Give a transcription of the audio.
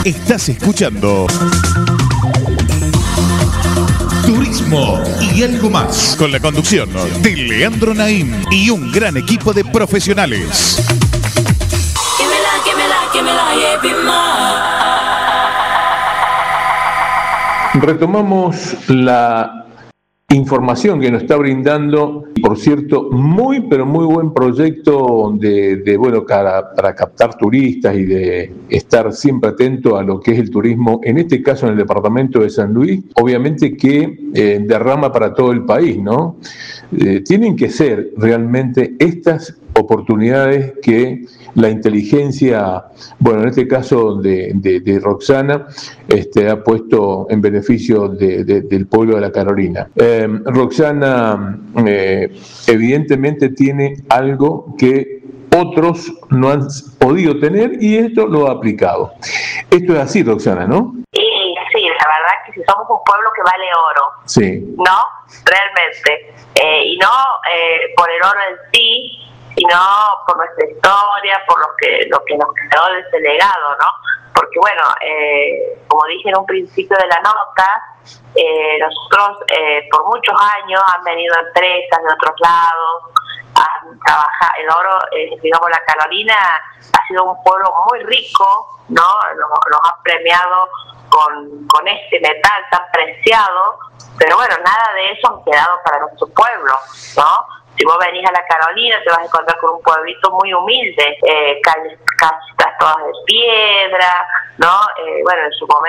Estás escuchando Turismo y algo más, con la conducción de Leandro Naim y un gran equipo de profesionales. Retomamos la información que nos está brindando, por cierto, muy pero muy buen proyecto para captar turistas y de estar siempre atento a lo que es el turismo, en este caso en el departamento de San Luis, obviamente que derrama para todo el país, ¿no? Tienen que ser realmente estas oportunidades que la inteligencia, en este caso de Roxana, ha puesto en beneficio del pueblo de la Carolina. Roxana evidentemente tiene algo que otros no han podido tener y esto lo ha aplicado. Esto es así, Roxana, ¿no? Sí, la verdad que si somos un pueblo que vale oro, sí, ¿no? Realmente. Y no por el oro en sí, sino por nuestra historia, por lo que nos quedó de ese legado, ¿no? Porque como dije en un principio de la nota, nosotros por muchos años han venido empresas de otros lados a trabajar. El oro, digamos, la Carolina ha sido un pueblo muy rico, ¿no? Nos ha premiado con este metal tan preciado, pero nada de eso han quedado para nuestro pueblo, ¿no? Si vos venís a la Carolina te vas a encontrar con un pueblito muy humilde, casitas todas de piedra, ¿no? En su momento